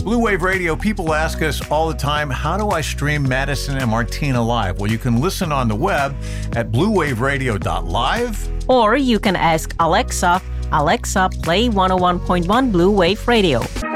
Blue Wave Radio, people ask us all the time, how do I stream Madison and Martina live? Well, you can listen on the web at bluewaveradio.live. Or you can ask Alexa, play 101.1 Blue Wave Radio.